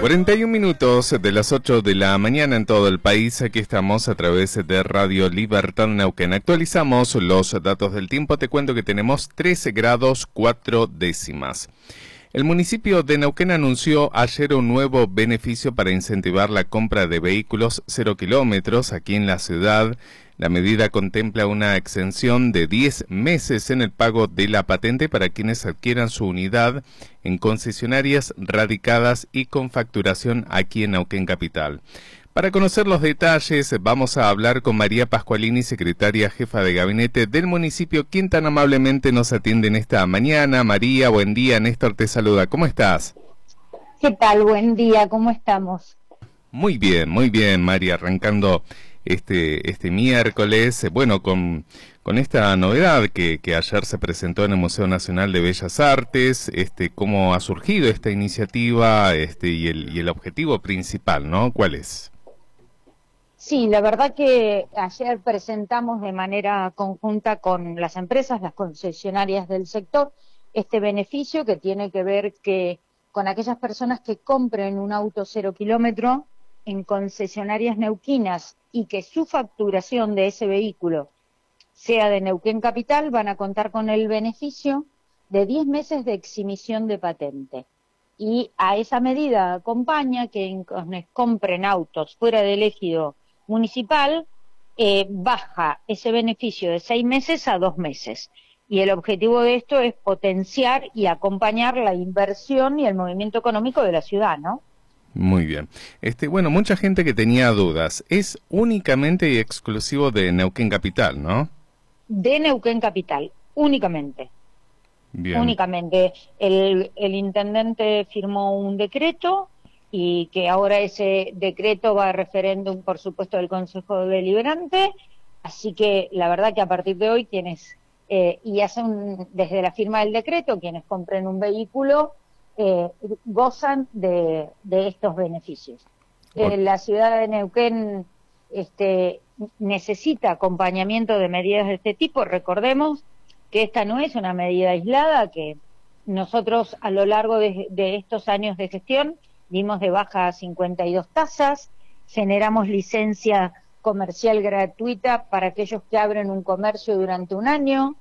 41 minutos de las 8 de la mañana en todo el país. Aquí estamos a través de Radio Libertad Neuquén. Actualizamos los datos del tiempo. Te cuento que tenemos 13 grados 4 décimas. El municipio de Neuquén anunció ayer un nuevo beneficio para incentivar la compra de vehículos 0 kilómetros aquí en la ciudad. La medida contempla una exención de 10 meses en el pago de la patente para quienes adquieran su unidad en concesionarias radicadas y con facturación aquí en Neuquén Capital. Para conocer los detalles, vamos a hablar con María Pascualini, secretaria jefa de gabinete del municipio, quien tan amablemente nos atiende en esta mañana. María, buen día. Néstor te saluda. ¿Cómo estás? ¿Qué tal? Buen día. ¿Cómo estamos? Muy bien, María. Arrancando este miércoles, bueno, con esta novedad que ayer se presentó en el Museo Nacional de Bellas Artes, cómo ha surgido esta iniciativa, y el objetivo principal, ¿no? ¿Cuál es? Sí, la verdad que ayer presentamos de manera conjunta con las empresas, las concesionarias del sector, este beneficio que tiene que ver con aquellas personas que compren un auto 0 kilómetro en concesionarias neuquinas y que su facturación de ese vehículo sea de Neuquén Capital, van a contar con el beneficio de 10 meses de exhibición de patente. Y a esa medida acompaña que quienes compren autos fuera del ejido municipal, baja ese beneficio de 6 meses a 2 meses. Y el objetivo de esto es potenciar y acompañar la inversión y el movimiento económico de la ciudad, ¿no? Muy bien. Bueno, mucha gente que tenía dudas. Es únicamente y exclusivo de Neuquén Capital, ¿no? De Neuquén Capital, únicamente. Bien. Únicamente. El intendente firmó un decreto y que ahora ese decreto va a referéndum, por supuesto, del Consejo Deliberante. Así que la verdad que a partir de hoy quienes, desde la firma del decreto, quienes compren un vehículo, gozan de estos beneficios. La ciudad de Neuquén necesita acompañamiento de medidas de este tipo. Recordemos que esta no es una medida aislada, que nosotros a lo largo de estos años de gestión dimos de baja a 52 tasas, generamos licencia comercial gratuita para aquellos que abren un comercio durante un año,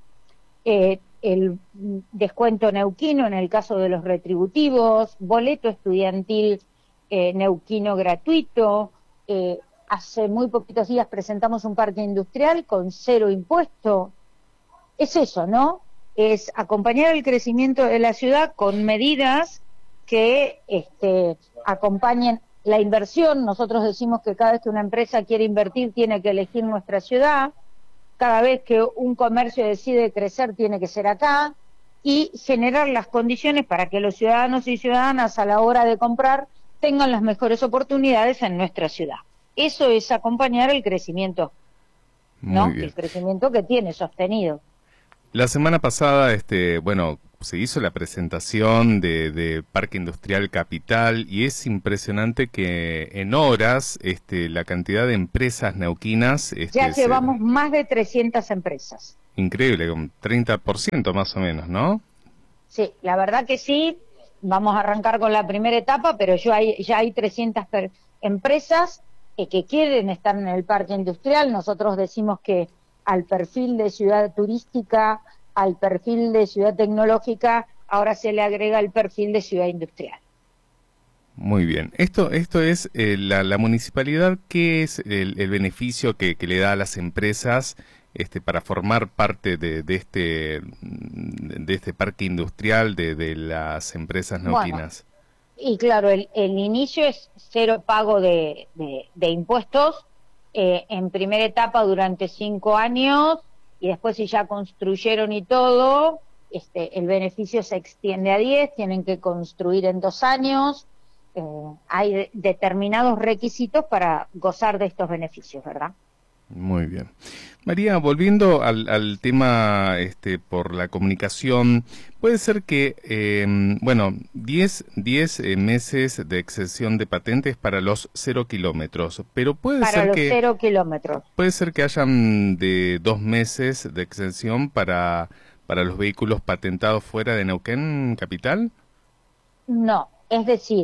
el descuento neuquino en el caso de los retributivos, boleto estudiantil neuquino gratuito. Hace muy poquitos días presentamos un parque industrial con 0 impuesto. Es eso, ¿no? Es acompañar el crecimiento de la ciudad con medidas que acompañen la inversión. Nosotros decimos que cada vez que una empresa quiere invertir tiene que elegir nuestra ciudad. Cada vez que un comercio decide crecer tiene que ser acá, y generar las condiciones para que los ciudadanos y ciudadanas a la hora de comprar tengan las mejores oportunidades en nuestra ciudad. Eso es acompañar el crecimiento, ¿no? El crecimiento que tiene sostenido. La semana pasada, bueno, se hizo la presentación de Parque Industrial Capital y es impresionante que en horas la cantidad de empresas neuquinas... ya llevamos más de 300 empresas. Increíble, un 30% más o menos, ¿no? Sí, la verdad que sí. Vamos a arrancar con la primera etapa, pero ya hay 300 empresas que quieren estar en el Parque Industrial. Nosotros decimos que al perfil de ciudad turística, al perfil de ciudad tecnológica, ahora se le agrega el perfil de ciudad industrial. Muy bien. Esto es la municipalidad, ¿qué es el beneficio que le da a las empresas para formar parte de este parque industrial de las empresas neuquinas? Bueno, y claro, el inicio es 0 pago de impuestos, en primera etapa durante 5 años, y después si ya construyeron y todo, el beneficio se extiende a 10, tienen que construir en 2 años, hay determinados requisitos para gozar de estos beneficios, ¿verdad? Muy bien. María, volviendo al tema por la comunicación, puede ser que, bueno, 10 meses de exención de patentes para los 0 kilómetros, pero puede para ser los que... 0 kilómetros. Puede ser que hayan de 2 meses de exención para los vehículos patentados fuera de Neuquén Capital. No, es decir,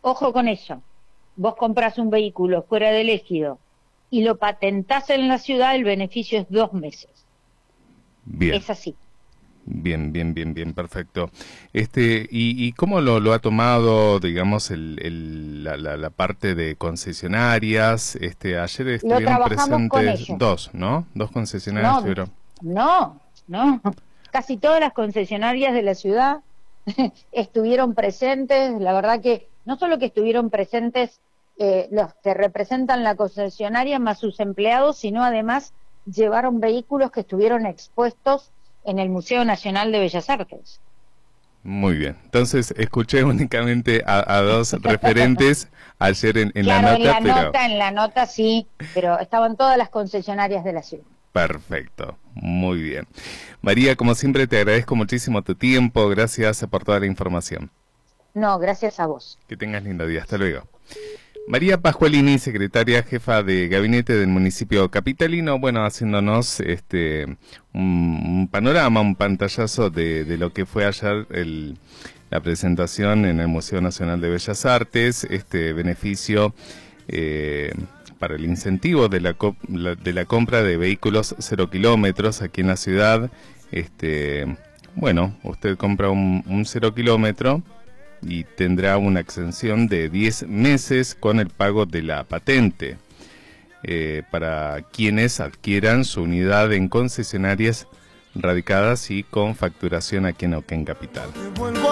ojo con eso, vos compras un vehículo fuera del ejido y lo patentás en la ciudad, el beneficio es 2 meses. Bien. Es así. Bien, perfecto. ¿Y cómo lo ha tomado, digamos, la parte de concesionarias? Ayer estuvieron presentes dos, ¿no? Dos concesionarias estuvieron. No. Casi todas las concesionarias de la ciudad estuvieron presentes. La verdad que no solo que estuvieron presentes los que representan la concesionaria más sus empleados, sino además llevaron vehículos que estuvieron expuestos en el Museo Nacional de Bellas Artes. Muy bien. Entonces, escuché únicamente a dos referentes ayer en la nota. En la nota sí, pero estaban todas las concesionarias de la ciudad. Perfecto. Muy bien. María, como siempre, te agradezco muchísimo tu tiempo. Gracias por toda la información. No, gracias a vos. Que tengas lindo día. Hasta luego. María Pascualini, secretaria jefa de gabinete del municipio capitalino, bueno, haciéndonos un panorama, un pantallazo de lo que fue ayer la presentación en el Museo Nacional de Bellas Artes, este beneficio para el incentivo de la compra de vehículos 0 kilómetros aquí en la ciudad. Bueno, usted compra un 0 kilómetro y tendrá una exención de 10 meses con el pago de la patente para quienes adquieran su unidad en concesionarias radicadas y con facturación aquí en Neuquén Capital.